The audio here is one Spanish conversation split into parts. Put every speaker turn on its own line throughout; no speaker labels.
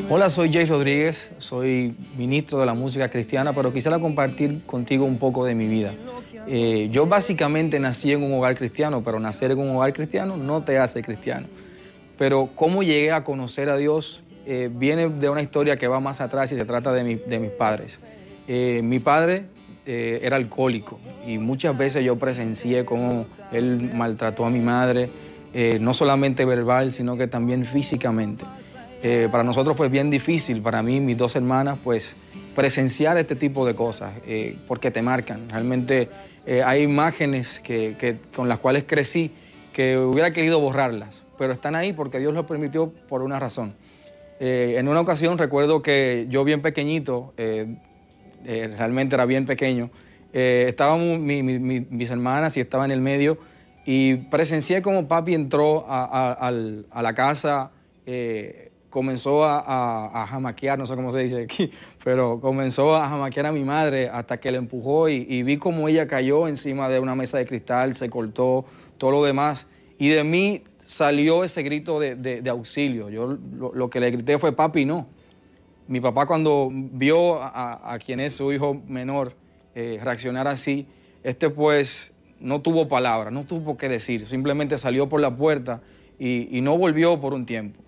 Hola, soy Jay Rodríguez, soy ministro de la música cristiana, pero quisiera compartir contigo un poco de mi vida. Yo básicamente nací en un hogar cristiano, pero nacer en un hogar cristiano no te hace cristiano. Pero cómo llegué a conocer a Dios viene de una historia que va más atrás y se trata de mis padres. Mi padre era alcohólico y muchas veces yo presencié cómo él maltrató a mi madre, no solamente verbal, sino que también físicamente. Para nosotros fue bien difícil, para mí, mis dos hermanas, pues presenciar este tipo de cosas, porque te marcan. Realmente hay imágenes con las cuales crecí que hubiera querido borrarlas, pero están ahí porque Dios lo permitió por una razón. En una ocasión recuerdo que yo bien pequeñito, realmente era bien pequeño, estábamos mis hermanas y estaba en el medio y presencié como papi entró a la casa, comenzó a jamaquear, no sé cómo se dice aquí, pero comenzó a jamaquear a mi madre hasta que le empujó y vi cómo ella cayó encima de una mesa de cristal, se cortó, todo lo demás. Y de mí salió ese grito de auxilio. Yo lo que le grité fue, papi, no. Mi papá cuando vio a quien es su hijo menor reaccionar así, pues no tuvo palabras, no tuvo qué decir. Simplemente salió por la puerta y no volvió por un tiempo.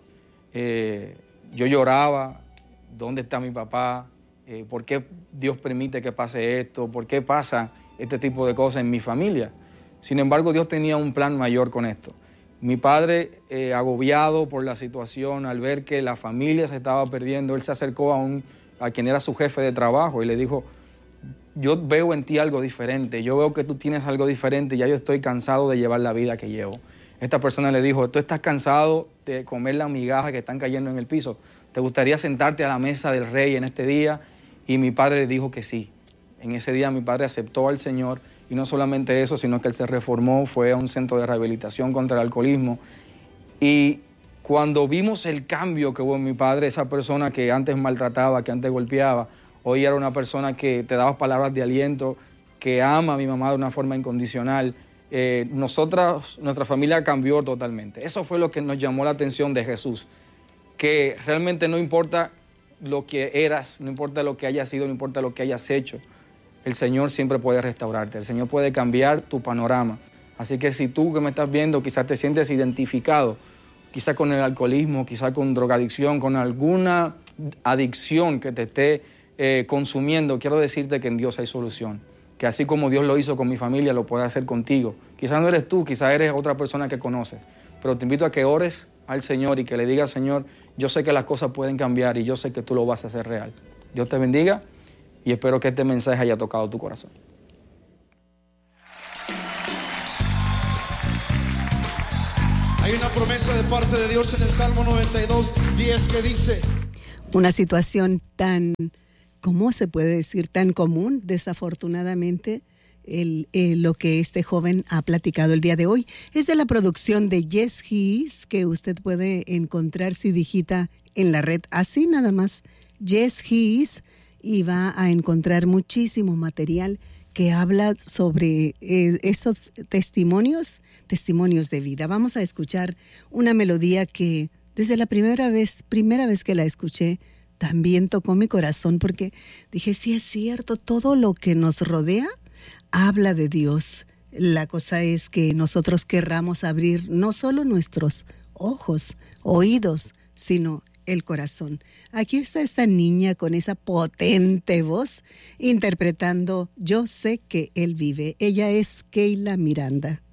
Yo lloraba, ¿dónde está mi papá? ¿Por qué Dios permite que pase esto? ¿Por qué pasa este tipo de cosas en mi familia? Sin embargo, Dios tenía un plan mayor con esto. Mi padre, agobiado por la situación, al ver que la familia se estaba perdiendo, él se acercó a quien era su jefe de trabajo y le dijo, yo veo en ti algo diferente, yo veo que tú tienes algo diferente, ya yo estoy cansado de llevar la vida que llevo. Esta persona le dijo, tú estás cansado de comer las migajas que están cayendo en el piso, ¿te gustaría sentarte a la mesa del rey en este día? Y mi padre le dijo que sí. En ese día mi padre aceptó al Señor y no solamente eso, sino que él se reformó, fue a un centro de rehabilitación contra el alcoholismo. Y cuando vimos el cambio que hubo en mi padre, esa persona que antes maltrataba, que antes golpeaba, hoy era una persona que te daba palabras de aliento, que ama a mi mamá de una forma incondicional. Nuestra familia cambió totalmente. Eso fue lo que nos llamó la atención de Jesús, que realmente no importa lo que eras, no importa lo que hayas sido, no importa lo que hayas hecho, el Señor siempre puede restaurarte, el Señor puede cambiar tu panorama. Así que si tú que me estás viendo quizás te sientes identificado, quizás con el alcoholismo, quizás con drogadicción, con alguna adicción que te esté consumiendo, quiero decirte que en Dios hay solución. Que así como Dios lo hizo con mi familia, lo puede hacer contigo. Quizás no eres tú, quizás eres otra persona que conoces, pero te invito a que ores al Señor y que le digas, Señor, yo sé que las cosas pueden cambiar y yo sé que tú lo vas a hacer real. Dios te bendiga y espero que este mensaje haya tocado tu corazón.
Hay una promesa de parte de Dios en el Salmo 92:10 que dice:
una situación tan, ¿cómo se puede decir? Tan común, desafortunadamente, lo que este joven ha platicado el día de hoy. Es de la producción de Yes He Is, que usted puede encontrar si digita en la red así nada más, Yes He Is, y va a encontrar muchísimo material que habla sobre estos testimonios de vida. Vamos a escuchar una melodía que desde la primera vez que la escuché, también tocó mi corazón porque dije, sí es cierto, todo lo que nos rodea habla de Dios. La cosa es que nosotros querramos abrir no solo nuestros ojos, oídos, sino el corazón. Aquí está esta niña con esa potente voz interpretando Yo sé que Él vive. Ella es Keila Miranda.